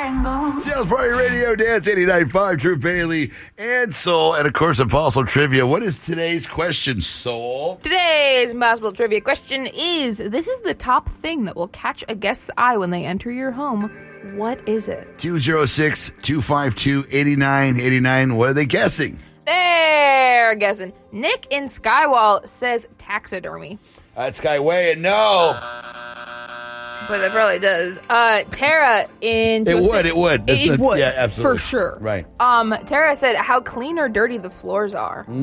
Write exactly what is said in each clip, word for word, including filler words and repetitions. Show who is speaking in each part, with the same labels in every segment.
Speaker 1: triangle.
Speaker 2: Seattle's Party Radio, Dance eighty-nine point five, True Bailey, and Soul. And, of course, Impossible Trivia. What is today's question, Soul?
Speaker 3: Today's Impossible Trivia question is, this is the top thing that will catch a guest's eye when they enter your home. What is it?
Speaker 2: two oh six, two five two, eight nine eight nine. What are they guessing?
Speaker 3: They're guessing. Nick in Skywall says taxidermy.
Speaker 2: That's Skyway, and no.
Speaker 3: But it probably does. Uh, Tara in...
Speaker 2: It would, it would. That's
Speaker 3: It,
Speaker 2: not-
Speaker 3: would,
Speaker 2: yeah, absolutely.
Speaker 3: for sure.
Speaker 2: Right.
Speaker 3: Um, Tara said how clean or dirty the floors are.
Speaker 2: Mm,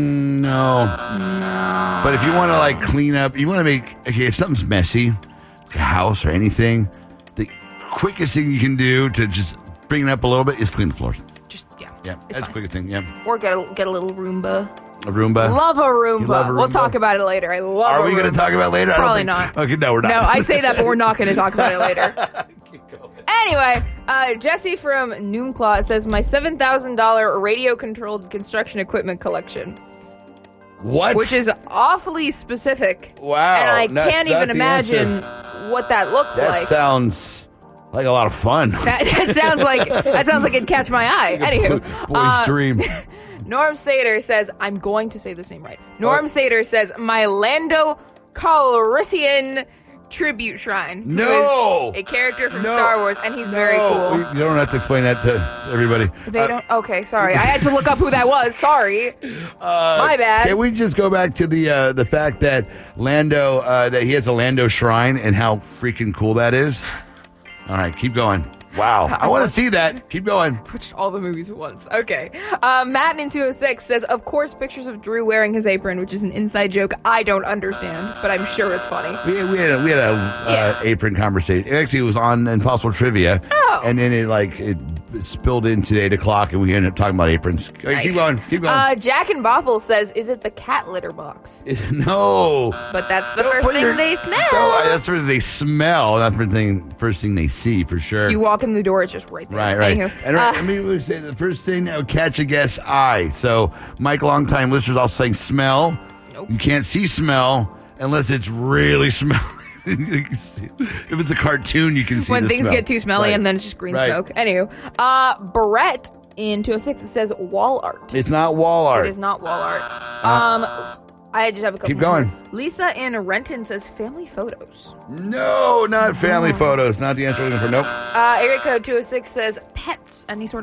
Speaker 2: no. No. But if you want to, like, clean up, you want to make... Okay, if something's messy, like a house or anything, the quickest thing you can do to just bring it up a little bit is clean the floors.
Speaker 3: Just, yeah.
Speaker 2: Yeah,
Speaker 3: it's
Speaker 2: that's the
Speaker 3: fine.
Speaker 2: quickest thing, yeah.
Speaker 3: Or get a, get a little Roomba.
Speaker 2: A Roomba?
Speaker 3: Love a Roomba.
Speaker 2: You love a
Speaker 3: We'll
Speaker 2: Roomba?
Speaker 3: talk about it later. I love
Speaker 2: Are
Speaker 3: a
Speaker 2: we going
Speaker 3: Roomba.
Speaker 2: to talk about it later? I don't
Speaker 3: Probably
Speaker 2: think-
Speaker 3: not.
Speaker 2: Okay, no, we're not.
Speaker 3: No, I say that, but we're not going to talk about it later. Anyway, uh, Jesse from Noomclaw says, my seven thousand dollars radio-controlled construction equipment collection.
Speaker 2: What?
Speaker 3: Which is awfully specific.
Speaker 2: Wow.
Speaker 3: And I
Speaker 2: That's
Speaker 3: can't
Speaker 2: not
Speaker 3: even
Speaker 2: the
Speaker 3: imagine
Speaker 2: answer.
Speaker 3: what that looks
Speaker 2: That
Speaker 3: like.
Speaker 2: sounds like a lot of fun.
Speaker 3: That, that sounds like that sounds like it'd catch my eye. Anywho,
Speaker 2: Boy's
Speaker 3: uh,
Speaker 2: dream.
Speaker 3: Norm Sater says, I'm going to say this name right. Norm Sater says, my Lando Calrissian tribute shrine. who
Speaker 2: No!
Speaker 3: is a character from
Speaker 2: No.
Speaker 3: Star Wars, and he's very
Speaker 2: No,
Speaker 3: cool.
Speaker 2: You don't have to explain that to everybody.
Speaker 3: They
Speaker 2: Uh,
Speaker 3: don't. Okay, sorry. I had to look up who that was. Sorry, my bad.
Speaker 2: Can we just go back to the uh, the fact that Lando uh, that he has a Lando shrine and how freaking cool that is? All right, keep going. Wow, I want to see that. Keep going.
Speaker 3: Watched all the movies at once. Okay. Uh, Matt in two oh six says, of course, pictures of Drew wearing his apron, which is an inside joke I don't understand, but I'm sure it's funny.
Speaker 2: We, we had a, we had a uh,
Speaker 3: Yeah.
Speaker 2: apron conversation. Actually, it was on Impossible Trivia,
Speaker 3: Oh.
Speaker 2: and then it like it spilled into eight o'clock, and we ended up talking about aprons. Okay,
Speaker 3: Nice.
Speaker 2: Keep going. Keep going.
Speaker 3: Uh, Jack and Boffle says, is it the cat litter box?
Speaker 2: It's- no.
Speaker 3: But that's the
Speaker 2: Don't
Speaker 3: first
Speaker 2: put
Speaker 3: thing
Speaker 2: your-
Speaker 3: they smell.
Speaker 2: No, that's the first thing they smell. Not the first thing, first thing they see, for sure.
Speaker 3: You walk in the door, it's just right there.
Speaker 2: Right, right.
Speaker 3: Anywho,
Speaker 2: And right,
Speaker 3: uh,
Speaker 2: I mean, we say the first thing that would catch a guest's eye. So, Mike, longtime listeners, also saying smell.
Speaker 3: Nope.
Speaker 2: You can't see smell unless it's really smelly. You can see- if it's a cartoon, you can see
Speaker 3: when
Speaker 2: the
Speaker 3: things
Speaker 2: smell.
Speaker 3: get too smelly
Speaker 2: Right.
Speaker 3: and then it's just green
Speaker 2: Right.
Speaker 3: smoke. Anywho, uh, Barrett in two oh six, it says wall art.
Speaker 2: It's not wall art.
Speaker 3: It is not wall art. Um, I just have a couple
Speaker 2: Keep
Speaker 3: more.
Speaker 2: going.
Speaker 3: Lisa in Renton says family photos.
Speaker 2: No, not family photos. Not the answer we're looking for. Nope.
Speaker 3: Uh, area code two oh six says pets, any sort